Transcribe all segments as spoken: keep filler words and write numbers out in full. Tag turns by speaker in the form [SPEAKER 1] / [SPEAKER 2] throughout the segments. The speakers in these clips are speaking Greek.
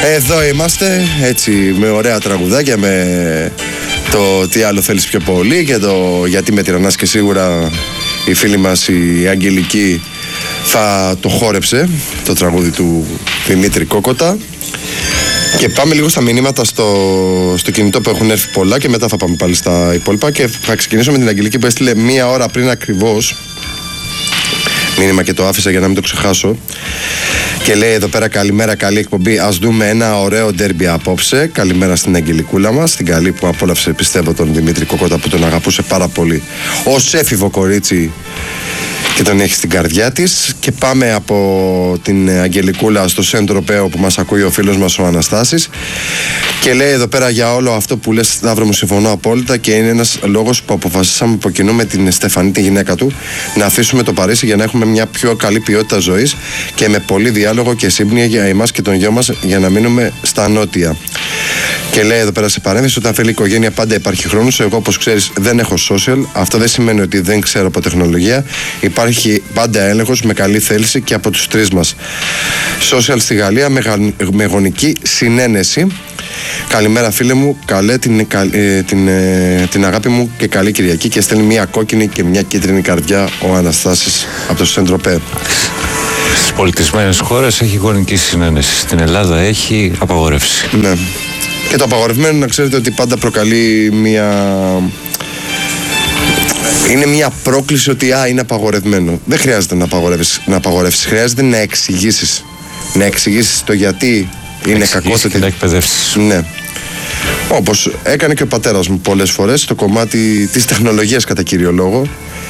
[SPEAKER 1] Εδώ είμαστε, έτσι, με ωραία τραγουδάκια, με το τι άλλο θέλεις πιο πολύ και το γιατί με τυραννάς, και σίγουρα η φίλη μας η Αγγελική θα το χόρεψε, το τραγούδι του Δημήτρη Κόκοτα. Και πάμε λίγο στα μηνύματα στο, στο κινητό που έχουν έρθει πολλά και μετά θα πάμε πάλι στα υπόλοιπα. Και θα ξεκινήσω με την Αγγελική που έστειλε μία ώρα πριν ακριβώς μήνυμα και το άφησα για να μην το ξεχάσω. Και λέει εδώ πέρα: καλημέρα, καλή εκπομπή. Ας δούμε ένα ωραίο ντέρμπι απόψε. Καλημέρα στην Αγγελικούλα μας, την καλή που απόλαυσε, πιστεύω, τον Δημήτρη Κόκοτα, που τον αγαπούσε πάρα πολύ ως έφηβο κορίτσι και τον έχει στην καρδιά της. Και πάμε από την Αγγελικούλα στο Σεντροπέο που μας ακούει ο φίλος μας ο Αναστάσης. Και λέει εδώ πέρα: για όλο αυτό που λες, Σταύρο μου, συμφωνώ απόλυτα και είναι ένας λόγος που αποφασίσαμε από κοινού με την Στεφανή, τη γυναίκα του, να αφήσουμε το Παρίσι για να έχουμε μια πιο καλή ποιότητα ζωής και με πολύ διάλογο και σύμπνοια για εμάς και τον γιο μας, για να μείνουμε στα νότια. Και λέει εδώ πέρα σε παρένθεση: όταν θέλει η οικογένεια πάντα υπάρχει χρόνος. Εγώ, όπως ξέρεις, δεν έχω social. Αυτό δεν σημαίνει ότι δεν ξέρω από τεχνολογία. Υπάρχει πάντα έλεγχος με καλή θέληση και από τους τρεις μας. Social στη Γαλλία με, γα... με γονική συνένεση. Καλημέρα, φίλε μου. Καλέ την, ε, την, ε, την αγάπη μου και καλή Κυριακή. Και στέλνει μια κόκκινη και μια κίτρινη καρδιά ο Αναστάσης από το Σεντροπέ.
[SPEAKER 2] Στις πολιτισμένες χώρες έχει γονική συνένεση. Στην Ελλάδα έχει απαγορεύση.
[SPEAKER 1] Ναι. Και το απαγορευμένο, να ξέρετε ότι πάντα προκαλεί μια... είναι μια πρόκληση ότι α, είναι απαγορευμένο. Δεν χρειάζεται να απαγορεύσεις, να απαγορεύσεις. Χρειάζεται να εξηγήσεις. Να εξηγήσεις το γιατί είναι κακό.
[SPEAKER 2] Και να εκπαιδεύσεις.
[SPEAKER 1] Ναι. Όπως έκανε και ο πατέρας μου πολλές φορές στο κομμάτι της τεχνολογίας, κατά κύριο λόγο,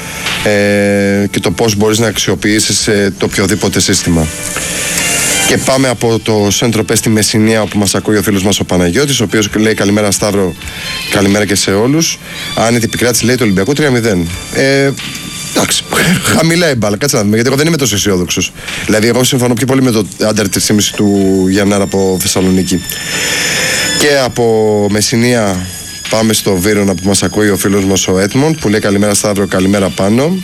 [SPEAKER 1] ε, και το πώς μπορείς να αξιοποιήσεις ε, το οποιοδήποτε σύστημα. Και πάμε από το Σεντροπέ στη Μεσσηνία, όπου μας ακούει ο φίλος μας ο Παναγιώτης, ο οποίος λέει: καλημέρα, Σταύρο, καλημέρα και σε όλους. Άνετη επικράτηση, λέει, του Ολυμπιακού τρία μηδέν. Ε, εντάξει, χαμηλά η μπάλα, κάτσε να δούμε, γιατί εγώ δεν είμαι τόσο αισιόδοξος. Δηλαδή, εγώ συμφωνώ πιο πολύ με το άντερ τρία κόμμα πέντε του Γιαννάρα από Θεσσαλονίκη. Και από Μεσσηνία πάμε στο Βύρωνα, που μας ακούει ο φίλος μας ο Έτμοντ, που λέει: καλημέρα, Σταύρο, καλημέρα πάνω.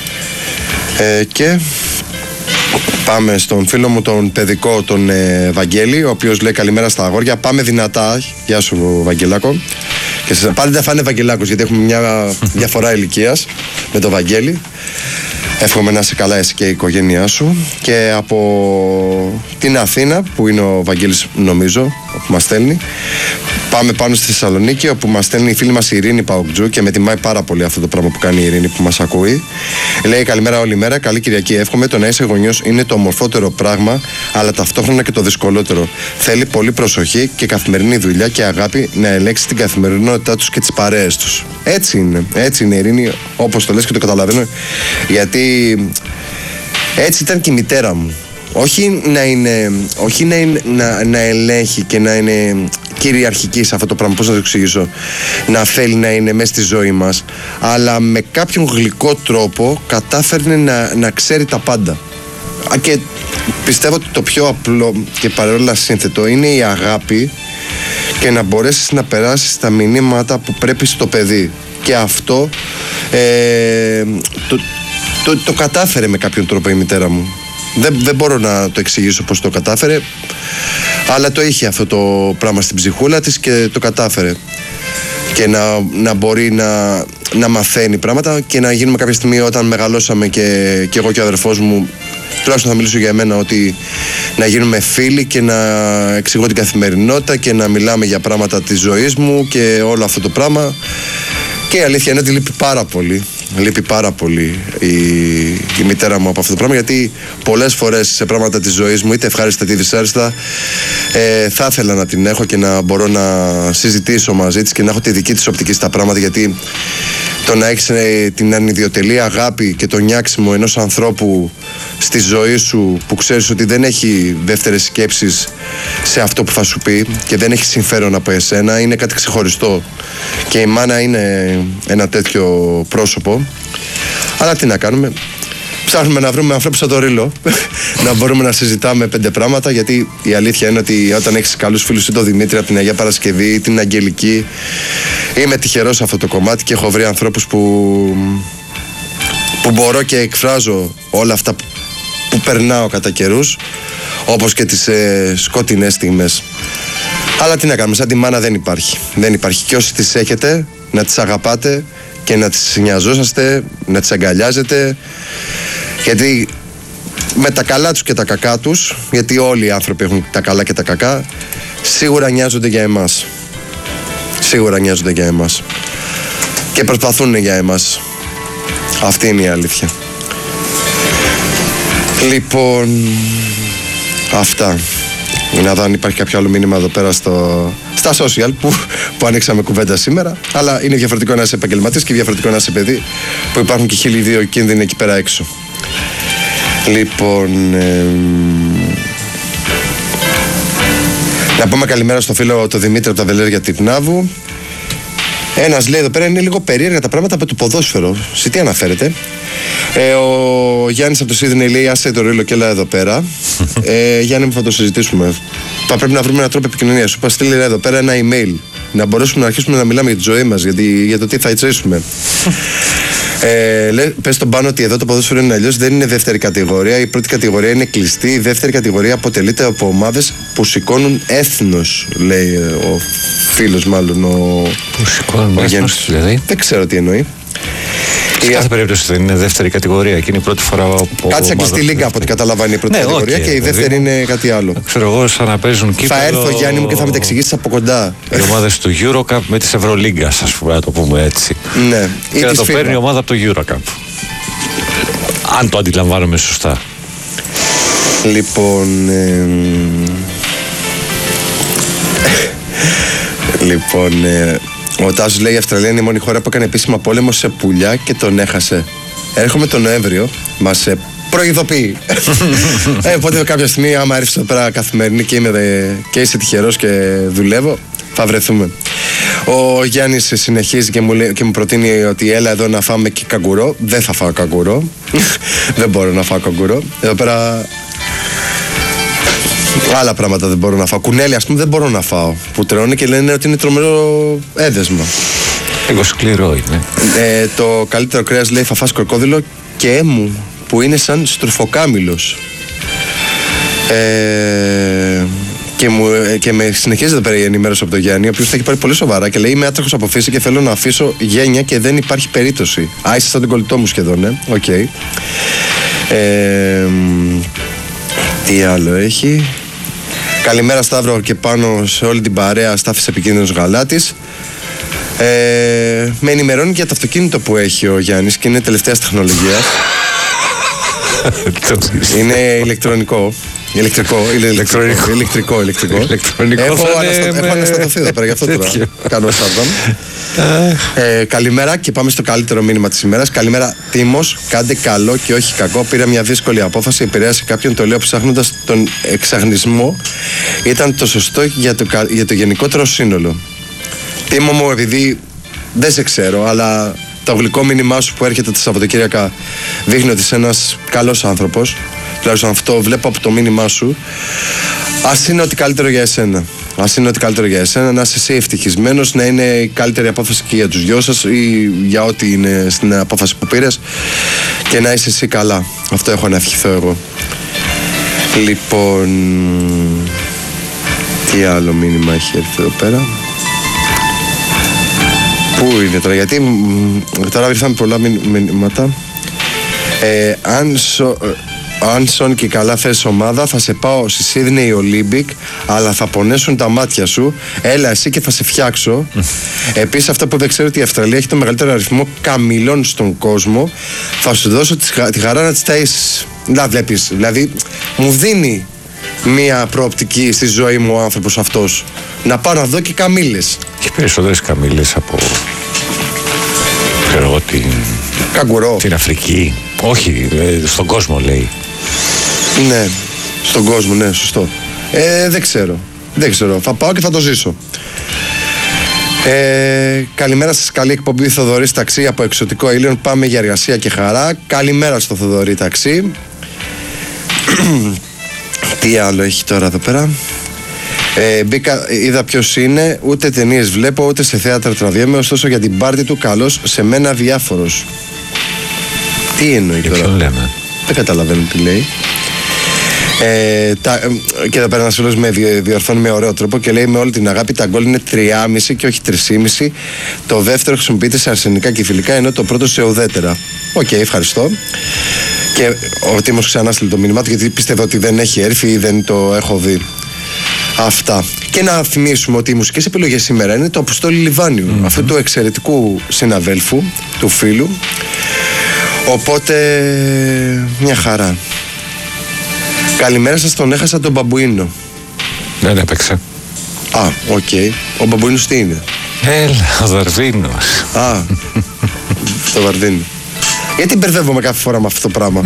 [SPEAKER 1] Ε, και πάμε στον φίλο μου τον παιδικό, τον ε, Βαγγέλη, ο οποίος λέει: καλημέρα στα αγόρια. Πάμε δυνατά. Γεια σου, Βαγγελάκο. Και σας... Πάντα δεν θα είναι Βαγγελάκος, γιατί έχουμε μια διαφορά ηλικίας με τον Βαγγέλη. Εύχομαι να είσαι καλά εσύ και η οικογένειά σου. Και από την Αθήνα, που είναι ο Βαγγέλης, νομίζω, που μας στέλνει, πάμε πάνω στη Θεσσαλονίκη, όπου μας στέλνει η φίλη μας η Ειρήνη Παοκτζού και με τιμάει πάρα πολύ αυτό το πράγμα που κάνει η Ειρήνη, που μας ακούει. Λέει: καλημέρα όλη μέρα, καλή Κυριακή. Εύχομαι. Το να είσαι γονιός είναι το ομορφότερο πράγμα, αλλά ταυτόχρονα και το δυσκολότερο. Θέλει πολύ προσοχή και καθημερινή δουλειά και αγάπη να ελέγξει την καθημερινότητά τους και τις παρέες τους. Έτσι είναι. Έτσι είναι, Ειρήνη, όπως το λες και το καταλαβαίνω, γιατί έτσι ήταν και η μητέρα μου. Όχι να είναι, όχι να, είναι, να, να ελέγχει και να είναι κυριαρχική σε αυτό το πράγμα, πώς να το εξηγήσω, να θέλει να είναι μέσα στη ζωή μας, αλλά με κάποιον γλυκό τρόπο κατάφερνε να, να ξέρει τα πάντα. Και πιστεύω ότι το πιο απλό και παρόλα σύνθετο είναι η αγάπη και να μπορέσεις να περάσεις τα μηνύματα που πρέπει στο παιδί. Και αυτό ε, το, το, το κατάφερε με κάποιον τρόπο η μητέρα μου. Δεν, δεν μπορώ να το εξηγήσω πώς το κατάφερε, αλλά το είχε αυτό το πράγμα στην ψυχούλα της και το κατάφερε. Και να, να μπορεί να, να μαθαίνει πράγματα και να γίνουμε κάποια στιγμή, όταν μεγαλώσαμε και, και εγώ και ο αδερφός μου, τουλάχιστον θα μιλήσω για εμένα, ότι να γίνουμε φίλοι και να εξηγώ την καθημερινότητα και να μιλάμε για πράγματα της ζωής μου και όλο αυτό το πράγμα. Και η αλήθεια είναι ότι λείπει πάρα πολύ. Λείπει πάρα πολύ η, η μητέρα μου από αυτό το πράγμα, γιατί πολλές φορές σε πράγματα της ζωής μου, είτε ευχάριστα είτε δυσάρεστα, ε, θα ήθελα να την έχω και να μπορώ να συζητήσω μαζί της και να έχω τη δική της οπτική στα πράγματα, γιατί το να έχεις ε, την ανιδιοτελή αγάπη και το νιάξιμο ενός ανθρώπου στη ζωή σου, που ξέρεις ότι δεν έχει δεύτερες σκέψεις σε αυτό που θα σου πει και δεν έχει συμφέρον από εσένα, είναι κάτι ξεχωριστό. Και η μάνα είναι ένα τέτοιο πρόσωπο. Αλλά τι να κάνουμε, ψάχνουμε να βρούμε ανθρώπους σαν το Ρήλο να μπορούμε να συζητάμε πέντε πράγματα, γιατί η αλήθεια είναι ότι όταν έχεις καλούς φίλους, ή τον Δημήτρη από την Αγία Παρασκευή ή την Αγγελική, είμαι τυχερός σε αυτό το κομμάτι και έχω βρει ανθρώπους που, που μπορώ και εκφράζω όλα αυτά που περνάω κατά καιρούς, όπως και τις ε, σκοτεινές στιγμές. Αλλά τι να κάνουμε, σαν τη μάνα δεν υπάρχει. Δεν υπάρχει. Και όσοι τις έχετε, να τις αγαπάτε και να τις νοιαζόσαστε, να τις αγκαλιάζετε. Γιατί με τα καλά τους και τα κακά τους, γιατί όλοι οι άνθρωποι έχουν τα καλά και τα κακά, σίγουρα νοιάζονται για εμάς. Σίγουρα νοιάζονται για εμάς. Και προσπαθούν για εμάς. Αυτή είναι η αλήθεια. Λοιπόν, αυτά. Να δω αν υπάρχει κάποιο άλλο μήνυμα εδώ πέρα στο, στα social που, που ανοίξαμε κουβέντα σήμερα. Αλλά είναι διαφορετικό να είσαι επαγγελματής και διαφορετικό να είσαι παιδί, που υπάρχουν και χίλιοι δύο κίνδυνοι εκεί πέρα έξω. Λοιπόν, ε, να πούμε καλημέρα στο φίλο το Δημήτρη από τα Βελέρια Τυπνάβου. Ένας λέει εδώ πέρα, είναι λίγο περίεργα τα πράγματα από το ποδόσφαιρο. Σε τι αναφέρεται? Ε, ο Γιάννης από το Σίδνεϊ λέει, άσε το ρίλο και έλα εδώ πέρα. ε, Γιάννη μου, θα το συζητήσουμε. Θα πρέπει να βρούμε έναν τρόπο επικοινωνίας. Σου είπα, στείλει εδώ πέρα ένα email, να μπορέσουμε να αρχίσουμε να μιλάμε για τη ζωή μας, γιατί, για το τι θα ιτσίσουμε. Ε, λέ, πες στον Πάνο ότι εδώ το ποδόσφαιρο είναι αλλιώς, δεν είναι δεύτερη κατηγορία. Η πρώτη κατηγορία είναι κλειστή. Η δεύτερη κατηγορία αποτελείται από ομάδες που σηκώνουν έθνος, λέει ο φίλος, μάλλον ο.
[SPEAKER 2] Που σηκώνουν έθνος, δηλαδή.
[SPEAKER 1] Δεν ξέρω τι εννοεί.
[SPEAKER 2] Σε κάθε περίπτωση δεν είναι δεύτερη κατηγορία και είναι η πρώτη φορά που.
[SPEAKER 1] Κάτσε και στη Λίγκα από ό,τι καταλαβαίνει η πρώτη
[SPEAKER 2] ναι,
[SPEAKER 1] κατηγορία, okay, και η δεύτερη δηλαδή, είναι κάτι άλλο.
[SPEAKER 2] Ξέρω εγώ, σαν να παίζουν κύπελλο.
[SPEAKER 1] Θα έρθω, Γιάννη μου, και θα με τα εξηγήσεις από κοντά.
[SPEAKER 2] Οι ομάδες του Eurocup με της Ευρωλίγκας, ας πούμε, να το πούμε έτσι.
[SPEAKER 1] Ναι,
[SPEAKER 2] και να το φίβα. Παίρνει η ομάδα από το Eurocup. Αν το αντιλαμβάνομαι σωστά.
[SPEAKER 1] Λοιπόν. Ε, λοιπόν. Ε, Ο Τάσος λέει: η Αυστραλία είναι η μόνη χώρα που έκανε επίσημα πόλεμο σε πουλιά και τον έχασε. Έρχομαι τον Νοέμβριο, μας προειδοποιεί. ε, οπότε κάποια στιγμή, άμα έρθει εδώ πέρα καθημερινή και, είμαι, και είσαι τυχερός και δουλεύω, θα βρεθούμε. Ο Γιάννης συνεχίζει και μου, λέει, και μου προτείνει ότι έλα εδώ να φάμε και καγκουρό. Δεν θα φάω καγκουρό. Δεν μπορώ να φάω καγκουρό. Εδώ πέρα. Άλλα πράγματα δεν μπορώ να φάω. Κουνέλι, ας πούμε, δεν μπορώ να φάω. Που τρώνε και λένε ότι είναι τρομερό έδεσμα.
[SPEAKER 2] Εγώ σκληρό είναι.
[SPEAKER 1] Ε, το καλύτερο κρέας, λέει, θα φας κροκόδιλο και έμου, που είναι σαν στρουφοκάμιλος. Ε, και, μου, και με συνεχίζει εδώ πέρα η ενημέρωση από τον Γιάννη, ο οποίος θα έχει πάρει πολύ σοβαρά και λέει: είμαι άτρεχος από φύση και θέλω να αφήσω γένεια και δεν υπάρχει περίπτωση. Α, είσαι σαν τον κολλητό μου σχεδόν, ναι. Οκ. Okay. Ε, τι άλλο έχει? Καλημέρα Σταύρο και πάνω σε όλη την παρέα, Στάφης Επικίνδυνος Γαλάτης. Ε, με ενημερώνει για το αυτοκίνητο που έχει ο Γιάννης και είναι τελευταίας τεχνολογίας. Είναι ηλεκτρονικό. Ηλεκτρικό, ηλεκτρονικό, ηλεκτρικό, ηλεκτρικό.
[SPEAKER 2] ηλεκτρονικό
[SPEAKER 1] έχω,
[SPEAKER 2] θα
[SPEAKER 1] αναστα...
[SPEAKER 2] με...
[SPEAKER 1] έχω αναστατωθεί εδώ πέρα, γι' αυτό τώρα κάνω σάρδον. ε, καλημέρα και πάμε στο καλύτερο μήνυμα της ημέρας. Καλημέρα Τίμος, κάντε καλό και όχι κακό. Πήρα μια δύσκολη απόφαση, επηρέασε κάποιον, το λέω ψάχνοντας τον εξαγνισμό. Ήταν το σωστό για το, για το γενικότερο σύνολο. Τίμο μου, επειδή δεν σε ξέρω, αλλά το γλυκό μήνυμά σου που έρχεται τα Σαββατοκύριακα δείχνει ότι είσαι ένας καλός άνθρωπος. Τουλάχιστον αυτό βλέπω από το μήνυμά σου. Ας είναι ό,τι καλύτερο για εσένα. Ας είναι ό,τι καλύτερο για εσένα, να είσαι εσύ ευτυχισμένος, να είναι η καλύτερη απόφαση και για τους δυο σας ή για ό,τι είναι στην απόφαση που πήρες και να είσαι εσύ καλά. Αυτό έχω να ευχηθώ εγώ. Λοιπόν, τι άλλο μήνυμα έχει έρθει εδώ πέρα? Πού είναι τώρα, γιατί τώρα ήρθαμε πολλά μηνύματα. Ε, αν σο, αν σον και καλά θες ομάδα, θα σε πάω στη Sydney Olympic, αλλά θα πονέσουν τα μάτια σου. Έλα εσύ και θα σε φτιάξω. Επίσης, αυτό που δεν ξέρω, ότι η Αυστραλία έχει το μεγαλύτερο αριθμό καμήλων στον κόσμο. Θα σου δώσω τη χαρά να τις ταΐσεις. Να βλέπεις, δηλαδή μου δίνει μία προοπτική στη ζωή μου ο άνθρωπος αυτός. Να πάω να δω και καμήλες.
[SPEAKER 2] Έχει περισσότερες καμήλες από, ξέρω εγώ, την...
[SPEAKER 1] Καγκουρό.
[SPEAKER 2] Την Αφρική. Όχι, ε, στον κόσμο λέει.
[SPEAKER 1] Ναι, στον κόσμο, ναι, σωστό. Ε, δεν ξέρω. Δεν ξέρω. Θα πάω και θα το ζήσω. Ε, καλημέρα σας, καλή εκπομπή. Θοδωρής Ταξί από Εξωτικό Ήλιον. Πάμε για εργασία και χαρά. Καλημέρα στο Θοδωρή Ταξί. Τι άλλο έχει τώρα εδώ πέρα? Ε, μπήκα, είδα ποιος είναι. Ούτε ταινίες βλέπω, ούτε σε θέατρα τραβιέμαι. Ωστόσο για την πάρτι του καλός, σε μένα διάφορος. Τι εννοεί τώρα?
[SPEAKER 2] Ποιον λέμε?
[SPEAKER 1] Δεν καταλαβαίνω τι λέει. Ε, τα, ε, και εδώ πέρα ένας φίλος με διορθώνει με ωραίο τρόπο και λέει με όλη την αγάπη τα γκολ είναι τρία κόμμα πέντε και όχι τρία κόμμα πέντε. Το δεύτερο χρησιμοποιείται σε αρσενικά και φιλικά ενώ το πρώτο σε ουδέτερα. Οκ, okay, ευχαριστώ. Και ο Τίμος ξανά στείλει το μήνυμα του γιατί πίστευε ότι δεν έχει έρθει ή δεν το έχω δει. Αυτά. Και να θυμίσουμε ότι οι μουσικές επιλογές σήμερα είναι το Αποστόλη Λιβάνιου, mm-hmm. αυτού του εξαιρετικού συναδέλφου, του φίλου. Οπότε μια χαρά. Καλημέρα σας, τον έχασα τον Μπαμπουίνο.
[SPEAKER 2] Δεν έπαιξε.
[SPEAKER 1] Α, οκ. Okay. Ο Μπαμπουίνος τι είναι?
[SPEAKER 2] Έλα, ο Δαρβίνος.
[SPEAKER 1] Α, το Βαρδίνο. Γιατί μπερδεύομαι κάθε φορά με αυτό το πράγμα.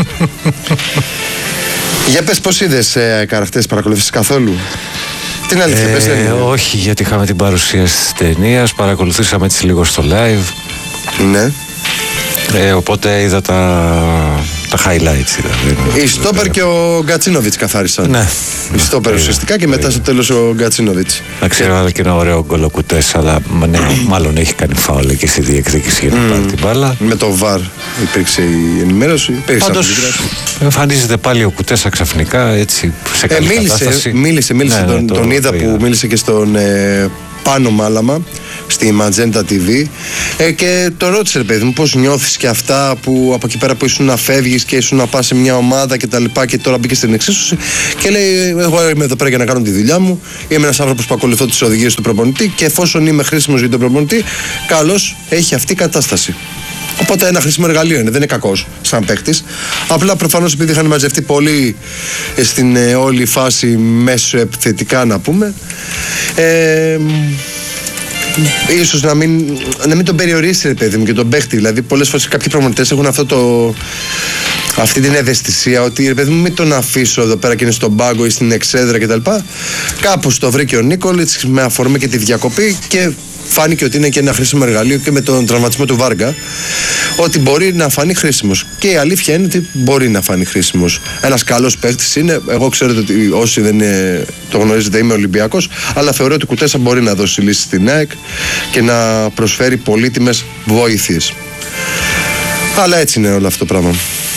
[SPEAKER 1] Για πες πώς είδες ε, καραχτές, παρακολουθήσεις καθόλου? Την αλήθεια,
[SPEAKER 2] ε,
[SPEAKER 1] πες δεν είναι.
[SPEAKER 2] Όχι, γιατί είχαμε την παρουσίαση της ταινίας, παρακολουθήσαμε έτσι λίγο στο live.
[SPEAKER 1] Ναι.
[SPEAKER 2] Ε, οπότε είδα τα, τα highlights. Είδα.
[SPEAKER 1] Η Στόπερ και ο Γκατσίνοβιτς καθάρισαν.
[SPEAKER 2] Ναι.
[SPEAKER 1] Η Στόπερ ουσιαστικά και μετά στο τέλος ο Γκατσίνοβιτς.
[SPEAKER 2] Να ξέρω, αλλά και ένα ωραίο γκολ ο Κουτές, αλλά ναι, μάλλον έχει κάνει φάουλ εκεί στη διεκδίκηση για να πάρει την μπάλα.
[SPEAKER 1] Με το βαρ υπήρξε η ενημέρωση.
[SPEAKER 2] Πάντως εμφανίζεται πάλι ο Κουτές ξαφνικά έτσι σε καλή
[SPEAKER 1] ε, μίλησε,
[SPEAKER 2] κατάσταση.
[SPEAKER 1] Μίλησε, μίλησε, ναι, τον, ναι, τον είδα που μίλησε και στον ε, Πάνο Μάλαμα στη Ματζέντα τι βι ε, και το ρώτησε ρε παιδί μου πώς νιώθεις και αυτά που από εκεί πέρα που ήσουν να φεύγεις και ήσουν να πας σε μια ομάδα και τα λοιπά και τώρα μπήκε στην εξίσωση και λέει εγώ είμαι εδώ πέρα για να κάνω τη δουλειά μου, είμαι ένας άνθρωπος που ακολουθώ τις οδηγίες του προπονητή και εφόσον είμαι χρήσιμος για τον προπονητή καλώς έχει αυτή η κατάσταση. Οπότε ένα χρήσιμο εργαλείο είναι, δεν είναι κακός σαν παίκτης. Απλά προφανώς επειδή είχαν μαζευτεί πολύ στην ε, όλη φάση μέσω επιθετικά να πούμε ε, ίσως να μην, να μην τον περιορίσει ρε παιδί μου και τον παίχτη. Δηλαδή πολλές φορές κάποιοι προπονητές έχουν αυτό το, αυτή την ευαισθησία ότι ρε παιδί μου μην τον αφήσω εδώ πέρα και είναι στον πάγκο ή στην εξέδρα κτλ. Κάπως το βρήκε ο Νίκολιτς με αφορμή και τη διακοπή και φάνηκε ότι είναι και ένα χρήσιμο εργαλείο και με τον τραυματισμό του Βάργα ότι μπορεί να φανεί χρήσιμος. Και η αλήθεια είναι ότι μπορεί να φανεί χρήσιμος. Ένας καλός παίκτης είναι. Εγώ ξέρετε ότι όσοι δεν είναι, το γνωρίζετε είμαι Ολυμπιακός, αλλά θεωρώ ότι ο Κουτέσα μπορεί να δώσει λύση στην ΑΕΚ και να προσφέρει πολύτιμες βοήθειες. Αλλά έτσι είναι όλο αυτό το πράγμα.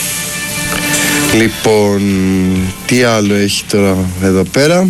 [SPEAKER 1] Λοιπόν, τι άλλο έχει τώρα εδώ πέρα?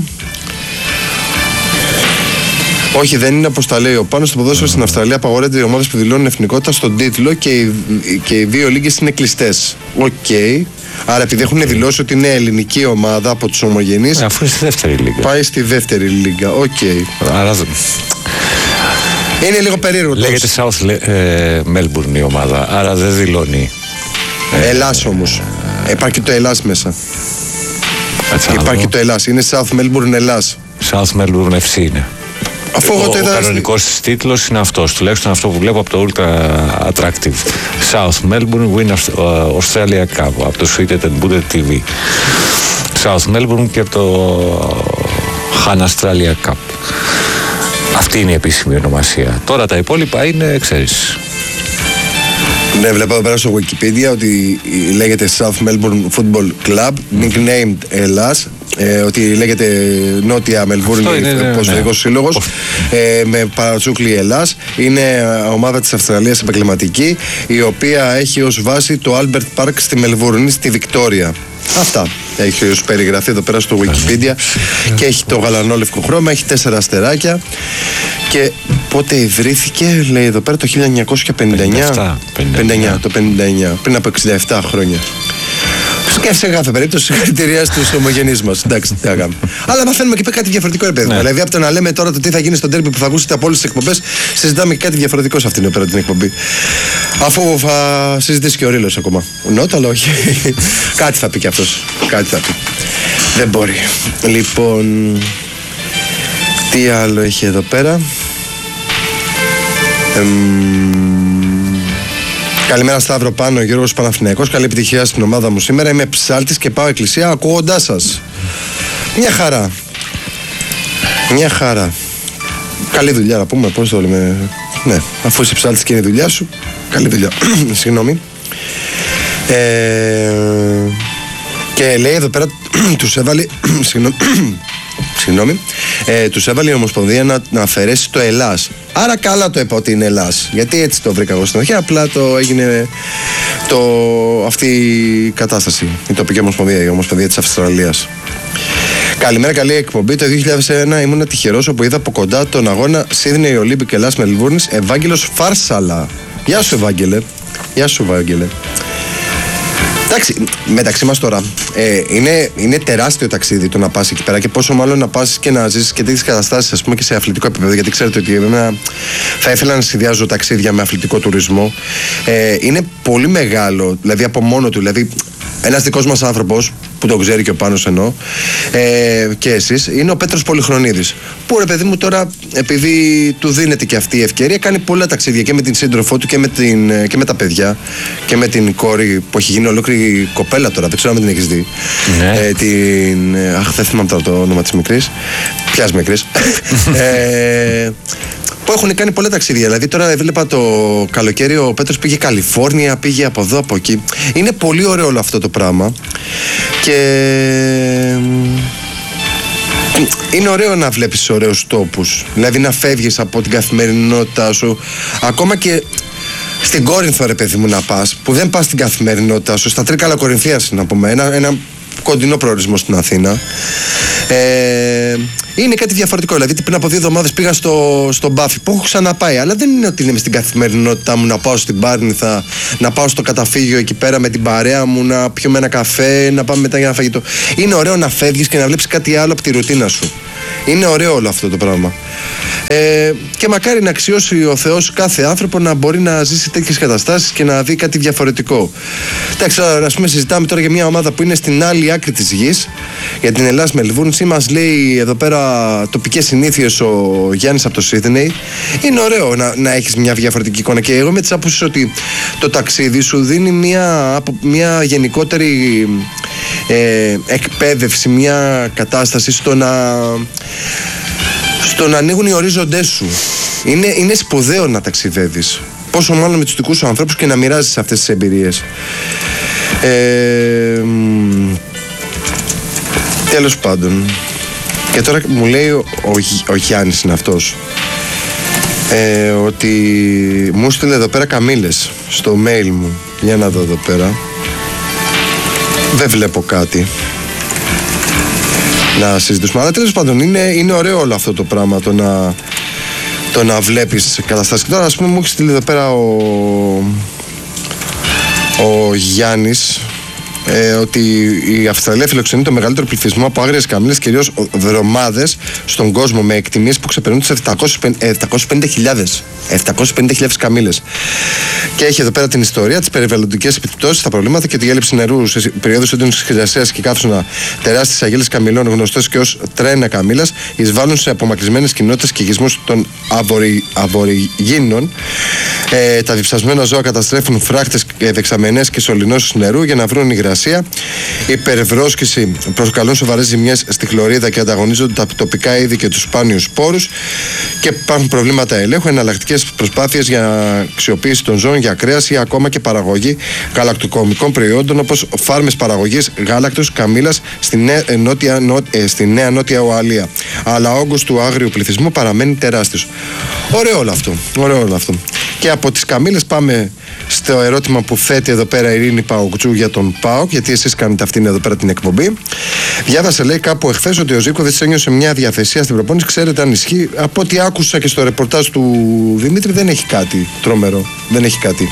[SPEAKER 1] Όχι, δεν είναι όπως τα λέει ο Πάνος. Στο ποδόσφαιρο στην Αυστραλία απαγορεύεται οι ομάδες που δηλώνουν εθνικότητα στον τίτλο και οι, και οι δύο λίγες είναι κλειστές. Οκ. Okay. Άρα, επειδή έχουν δηλώσει ότι είναι ελληνική ομάδα από τους ομογενείς.
[SPEAKER 2] Αφού είναι στη δεύτερη λίγα.
[SPEAKER 1] Πάει στη δεύτερη λίγα. Οκ. Okay.
[SPEAKER 2] Άρα.
[SPEAKER 1] Είναι λίγο περίεργο.
[SPEAKER 2] Λέγεται South ε, Melbourne η ομάδα. Άρα δεν δηλώνει.
[SPEAKER 1] Ε, Ελλάς όμως. Ε, υπάρχει το Ελλάς μέσα. Υπάρχει το Ελλάς. Είναι South Melbourne Ελλάς.
[SPEAKER 2] South Melbourne εφ σι είναι.
[SPEAKER 1] Αφού
[SPEAKER 2] ο,
[SPEAKER 1] εγώ το
[SPEAKER 2] ο κανονικός της τίτλος είναι αυτός, τουλάχιστον αυτό που βλέπω από το Ultra Attractive. South Melbourne Win Australia Cup από το Sweeted and Booted τι βι. South Melbourne και από το Han Australia Cup. Αυτή είναι η επίσημη ονομασία. Τώρα τα υπόλοιπα είναι, ξέρεις.
[SPEAKER 1] Ναι, βλέπω εδώ πέρα στο Wikipedia ότι λέγεται South Melbourne Football Club, nicknamed Ελλάς, ε, ότι λέγεται Νότια Μελβούρνη Ποδοσφαιρικός Σύλλογος, ε, με παρατσούκλι Ελλάς. Είναι ομάδα της Αυστραλίας επαγγελματική, η οποία έχει ως βάση το Albert Park στη Μελβούρνη, στη Βικτόρια. Αυτά έχει ως περιγραφή εδώ πέρα στο Wikipedia και έχει το γαλανόλευκο χρώμα, έχει τέσσερα αστεράκια και πότε ιδρύθηκε, λέει εδώ πέρα, το χίλια εννιακόσια πενήντα εννιά, πενήντα εννιά, το πενήντα εννιά, πριν από εξήντα επτά χρόνια. Και σε κάθε περίπτωση συγχαρητήρια στους ομογενείς μας. Εντάξει, τι να κάνουμε. Αλλά μαθαίνουμε και κάτι διαφορετικό, ρε παιδί. Ναι. Δηλαδή, από το να λέμε τώρα το τι θα γίνει στον τέρμπι που θα ακούσετε από όλες τις εκπομπές, συζητάμε και κάτι διαφορετικό σε αυτήν την εκπομπή. Αφού θα συζητήσει και ο Ρήλος ακόμα. Νότα, αλλά όχι. Κάτι θα πει κι αυτός. Κάτι θα πει. Δεν μπορεί. Λοιπόν. Τι άλλο έχει εδώ πέρα. Εμ... Καλημέρα Σταύρο, Πάνο, Γιώργος Παναθηναϊκός. Καλή επιτυχία στην ομάδα μου σήμερα. Είμαι ψάλτης και πάω εκκλησία ακούγοντάς σας. Μια χαρά. Μια χαρά. Καλή δουλειά να πούμε, πώς το λέμε. Ναι, αφού είσαι ψάλτης και είναι η δουλειά σου. Καλή δουλειά. Συγγνώμη. Ε, και λέει εδώ πέρα τους έβαλε. Συγγνώμη. Συγγνώμη, ε, τους έβαλε η Ομοσπονδία να, να αφαιρέσει το Ελλάς. Άρα καλά το είπα ότι είναι Ελλάς. Γιατί έτσι το βρήκα εγώ στην αρχή. Απλά το έγινε το, αυτή η κατάσταση. Η τοπική Ομοσπονδία, η Ομοσπονδία της Αυστραλίας. Καλημέρα, καλή εκπομπή. Το δύο χιλιάδες ένα ήμουν τυχερός όπου είδα από κοντά τον αγώνα Sydney Olympic Ελλάς Μελβούρνης, Ευάγγελος Φάρσαλα. Γεια σου, Ευάγγελε. Γεια σου, Ευάγγελε. Εντάξει, μεταξύ μας τώρα, ε, είναι, είναι τεράστιο ταξίδι το να πας εκεί πέρα και πόσο μάλλον να πας και να ζήσεις και τέτοιες καταστάσεις, ας πούμε, και σε αθλητικό επίπεδο. Γιατί ξέρετε ότι εμένα θα ήθελα να συνδυάζω ταξίδια με αθλητικό τουρισμό. Ε, είναι πολύ μεγάλο, δηλαδή από μόνο του. Δηλαδή, ένας δικός μας άνθρωπος, που τον ξέρει και ο Πάνος εννοώ, ε, και εσείς, είναι ο Πέτρος Πολυχρονίδης. Που ρε παιδί μου τώρα, επειδή του δίνεται και αυτή η ευκαιρία, κάνει πολλά ταξίδια και με την σύντροφό του και με, την, και με τα παιδιά και με την κόρη που έχει γίνει ολόκληρη κοπέλα τώρα. Δεν ξέρω αν την έχεις δει.
[SPEAKER 2] Ναι.
[SPEAKER 1] Ε, την, αχ, δεν θυμάμαι τώρα το όνομα της μικρής. Ποιας μικρής. ε, που έχουν κάνει πολλά ταξίδια. Δηλαδή, τώρα έβλεπα το καλοκαίρι ο Πέτρος πήγε Καλιφόρνια, πήγε από εδώ, από εκεί. Είναι πολύ ωραίο όλο αυτό το πράγμα. Και είναι ωραίο να βλέπεις ωραίους τόπους. Δηλαδή, να φεύγεις από την καθημερινότητά σου. Ακόμα και στην Κόρινθο, ρε παιδί μου, να πας, που δεν πας στην καθημερινότητά σου. Στα Τρίκαλα Κορινθίας, να πούμε. Ένα, ένα κοντινό προορισμό στην Αθήνα. Ε, είναι κάτι διαφορετικό. Δηλαδή, πριν από δύο εβδομάδες πήγα στο, στο Μπάφι που έχω ξαναπάει. Αλλά δεν είναι ότι είναι στην καθημερινότητά μου να πάω στην Πάρνηθα, να πάω στο καταφύγιο εκεί πέρα με την παρέα μου, να πιούμε ένα καφέ, να πάμε μετά για ένα φαγητό. Είναι ωραίο να φεύγεις και να βλέπεις κάτι άλλο από τη ρουτίνα σου. Είναι ωραίο όλο αυτό το πράγμα. Ε, και μακάρι να αξιώσει ο Θεός κάθε άνθρωπο να μπορεί να ζήσει τέτοιες καταστάσεις και να δει κάτι διαφορετικό. Εντάξει, ας πούμε, συζητάμε τώρα για μια ομάδα που είναι στην άλλη άκρη της γης, για την Ελλάς Μελβούρνης. Μας λέει εδώ πέρα τοπικές συνήθειες ο Γιάννης από το Sydney. Είναι ωραίο να, να έχεις μια διαφορετική εικόνα. Και εγώ με τις άποψεις ότι το ταξίδι σου δίνει μια, μια γενικότερη ε, εκπαίδευση, μια κατάσταση στο να. στο να ανοίγουν οι ορίζοντές σου. Είναι, είναι σπουδαίο να ταξιδεύεις. Πόσο μάλλον με τους δικούς σου ανθρώπους και να μοιράζεις αυτές τις εμπειρίες. Ε, τέλος πάντων. Και τώρα μου λέει ο, ο, ο Γιάννης είναι αυτός. Ε, ότι μου στείλε εδώ πέρα καμήλες στο mail μου. Για να δω εδώ πέρα. Δεν βλέπω κάτι να συζητήσουμε. Αλλά τέλος πάντων είναι, είναι ωραίο όλο αυτό το πράγμα, το να, το να βλέπεις καταστάσεις. Και τώρα, ας πούμε, μου έχει στείλει εδώ πέρα ο, ο Γιάννης ε, ότι η Αυστραλία φιλοξενεί το μεγαλύτερο πληθυσμό από άγριες καμήλες, κυρίως δρομάδες, στον κόσμο, με εκτιμήσεις που ξεπερνούν τις επτακόσιες πενήντα χιλιάδες. επτακόσιες πενήντα χιλιάδες καμήλες. Και έχει εδώ πέρα την ιστορία, τις περιβαλλοντικές επιπτώσεις, τα προβλήματα και τη έλλειψη νερού σε περιόδους έντονης χειριστασίας και καύσωνα. Τεράστιες αγέλες καμηλών, γνωστές και ως τρένα καμήλας, εισβάλλουν σε απομακρυσμένες κοινότητες και οικισμούς των αβορι, αβοριγίνων. Ε, τα διψασμένα ζώα καταστρέφουν φράχτες, δεξαμενές και σωληνώσεις νερού για να βρουν υγρασία. Η υπερβρόσκηση προκαλούν σοβαρές ζημιές στη χλωρίδα και ανταγωνίζονται τα τοπικά είδη και τους σπάνιους σπόρους. Και υπάρχουν προβλήματα ελέγχου, εναλλακτικές προσπάθειες για αξιοποίηση των ζώων για κρέας ή ακόμα και παραγωγή γαλακτοκομικών προϊόντων, όπως φάρμες παραγωγής γάλακτος καμήλας στη νέα νότια, νό, ε, στη νέα νότια Ουαλία. Αλλά ο όγκος του άγριου πληθυσμού παραμένει τεράστιος. Ωραίο όλο αυτό. Ωραίο όλο αυτό. Και από τις καμήλες πάμε στο ερώτημα που θέτει εδώ πέρα η Ειρήνη Παοκτζού για τον ΠΑΟΚ, γιατί εσείς κάνετε αυτήν εδώ πέρα την εκπομπή. Διάβασε, λέει, κάπου εχθές ότι ο Ζίβκοβιτς ένιωσε μια διαθεσία στην προπόνηση. Ξέρετε αν ισχύει? Από ό,τι άκουσα και στο ρεπορτάζ του Δημήτρη, δεν έχει κάτι τρομερό. Δεν έχει κάτι.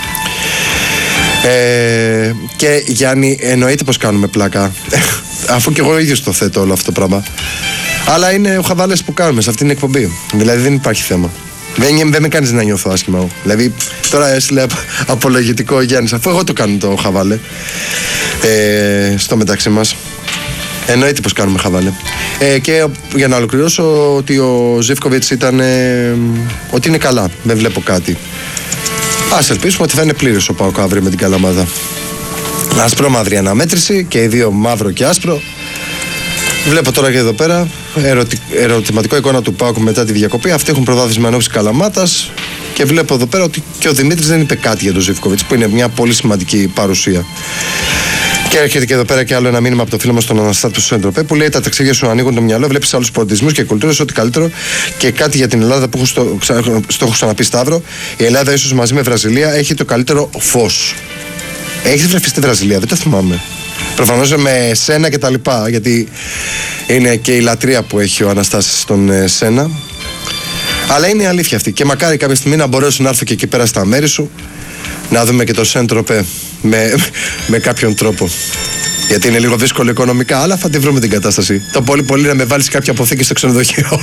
[SPEAKER 1] Ε, και Γιάννη, εννοείται πως κάνουμε πλάκα. Αφού και εγώ ίδιος το θέτω όλο αυτό το πράγμα. Αλλά είναι ο χαβάλες που κάνουμε σε αυτήν την εκπομπή. Δηλαδή δεν υπάρχει θέμα. Δεν, δεν με κάνεις να νιώθω άσχημα. Δηλαδή τώρα έστειλε απολογητικό ο Γιάννης, αφού εγώ το κάνω το χαβάλε ε, στο μεταξύ μας. Εννοείται πως κάνουμε χαβάλε. Ε, και για να ολοκληρώσω, ότι ο Ζίβκοβιτς ήταν ε, ότι είναι καλά. Δεν βλέπω κάτι. Ας ελπίσουμε ότι θα είναι πλήρως ο ΠΑΟΚ αύριο με την Καλαμάδα. Ασπρό-μαύρη αναμέτρηση και οι δύο μαύρο και άσπρο. Βλέπω τώρα και εδώ πέρα ερωτι... ερωτηματικό εικόνα του ΠΑΟΚ μετά τη διακοπή. Αυτοί έχουν προβάδισμα ενόψει Καλαμάτας. Και βλέπω εδώ πέρα ότι και ο Δημήτρης δεν είπε κάτι για τον Ζίβκοβιτς, που είναι μια πολύ σημαντική παρουσία. Και έρχεται και εδώ πέρα και άλλο ένα μήνυμα από το φίλο μας τον Αναστάτου Σέντροπε, που λέει: τα ταξίδια σου ανοίγουν το μυαλό, βλέπεις άλλους πολιτισμούς και κουλτούρες, ό,τι καλύτερο. Και κάτι για την Ελλάδα που έχω στο, στο έχω ξαναπεί, Σταύρο. Η Ελλάδα, ίσως μαζί με Βραζιλία, έχει το καλύτερο φως. Έχεις βρεθεί στη Βραζιλία? Δεν το θυμάμαι. Προφανώς με Σένα και τα λοιπά, γιατί είναι και η λατρεία που έχει ο Αναστάσης στον Σένα. Αλλά είναι η αλήθεια αυτή. Και μακάρι κάποια στιγμή να μπορέσω να έρθω και εκεί πέρα στα μέρη σου, να δούμε και το Σεντροπέ με, με κάποιον τρόπο. Γιατί είναι λίγο δύσκολο οικονομικά, αλλά θα τη βρούμε την κατάσταση. Το πολύ πολύ να με βάλεις κάποια αποθήκη στο ξενοδοχείο.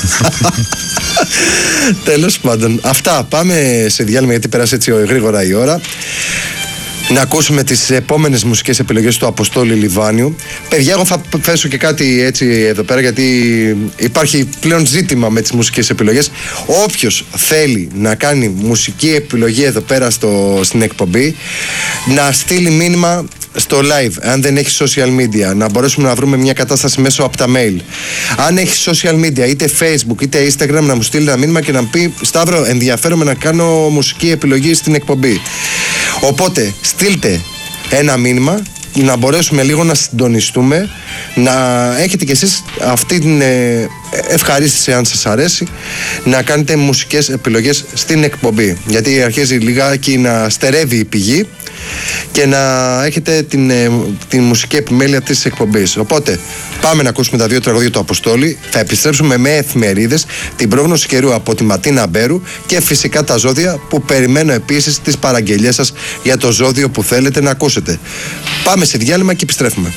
[SPEAKER 1] Τέλος πάντων. Αυτά. Πάμε σε διάλειμμα, γιατί πέρασε έτσι γρήγορα η ώρα. Να ακούσουμε τις επόμενες μουσικές επιλογές του Αποστόλη Λιβάνιου. Παιδιά, εγώ θα θέσω και κάτι έτσι εδώ πέρα, γιατί υπάρχει πλέον ζήτημα με τις μουσικές επιλογές. Όποιος θέλει να κάνει μουσική επιλογή εδώ πέρα στο, στην εκπομπή, να στείλει μήνυμα στο live, αν δεν έχει social media, να μπορέσουμε να βρούμε μια κατάσταση μέσω από τα mail. Αν έχει social media, είτε Facebook είτε Instagram, να μου στείλει ένα μήνυμα και να πει: Σταύρο, ενδιαφέρομαι να κάνω μουσική επιλογή στην εκπομπή. Οπότε στείλτε ένα μήνυμα, να μπορέσουμε λίγο να συντονιστούμε, να έχετε κι εσείς αυτή την ευχαρίστηση, αν σας αρέσει, να κάνετε μουσικές επιλογές στην εκπομπή, γιατί αρχίζει λιγάκι να στερεύει η πηγή και να έχετε την, την μουσική επιμέλεια της εκπομπής. Οπότε πάμε να ακούσουμε τα δύο τραγούδια του Αποστόλη. Θα επιστρέψουμε με εφημερίδες, την πρόγνωση καιρού από τη Ματίνα Μπέρου και φυσικά τα ζώδια, που περιμένω επίσης τις παραγγελίες σας για το ζώδιο που θέλετε να ακούσετε. Πάμε σε διάλειμμα και επιστρέφουμε.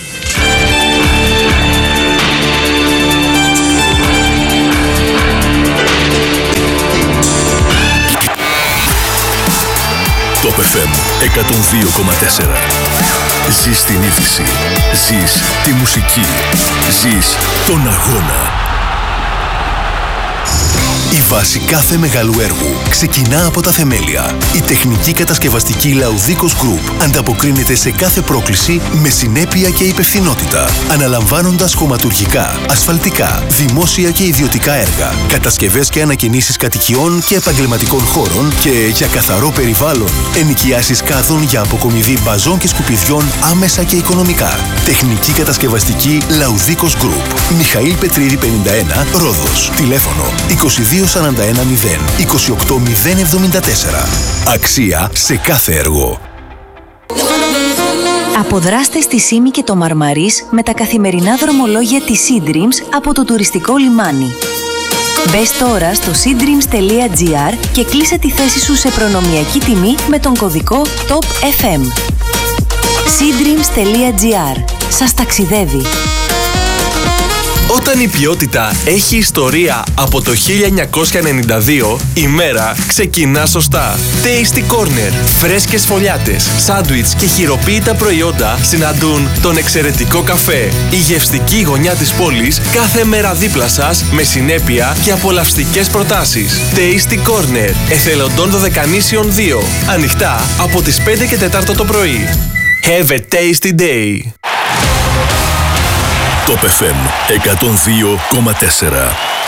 [SPEAKER 3] Top εφ εμ εκατόν δύο κόμμα τέσσερα. Ζεις την είδηση. Ζεις τη μουσική. Ζεις τον αγώνα. Η βάση κάθε μεγάλου έργου ξεκινά από τα θεμέλια. Η τεχνική κατασκευαστική Laudikos Group ανταποκρίνεται σε κάθε πρόκληση με συνέπεια και υπευθυνότητα, αναλαμβάνοντας χωματουργικά, ασφαλτικά, δημόσια και ιδιωτικά έργα, κατασκευές και ανακαινήσεις κατοικιών και επαγγελματικών χώρων και για καθαρό περιβάλλον, ενοικιάσεις κάδων για αποκομιδή μπαζών και σκουπιδιών άμεσα και οικονομικά. Τεχνική κατασκευαστική Laudikos Group. Μιχαήλ Πετρίδη πενήντα ένα, Ρόδος. Τηλέφωνο είκοσι δύο σαράντα ένα μηδέν είκοσι οκτώ μηδέν εβδομήντα τέσσερα. Αξία σε κάθε έργο.
[SPEAKER 4] Αποδράστε στη Σύμη και το Μαρμαρίς με τα καθημερινά δρομολόγια της Sea Dreams από το τουριστικό λιμάνι. Μπες τώρα στο sea dreams τελεία gr και κλείσε τη θέση σου σε προνομιακή τιμή με τον κωδικό Top εφ εμ. sea dreams τελεία gr. Σας ταξιδεύει.
[SPEAKER 5] Όταν η ποιότητα έχει ιστορία από το χίλια εννιακόσια ενενήντα δύο, η μέρα ξεκινά σωστά. Tasty Corner. Φρέσκες φωλιάτες, σάντουιτς και χειροποίητα προϊόντα συναντούν τον εξαιρετικό καφέ. Η γευστική γωνιά της πόλης κάθε μέρα δίπλα σας με συνέπεια και απολαυστικές προτάσεις. Tasty Corner. Εθελοντών Δωδεκανήσιων δύο. Ανοιχτά από τις πέντε και τέσσερα το πρωί. Have a tasty day.
[SPEAKER 3] Top εφ εμ εκατόν δύο κόμμα τέσσερα.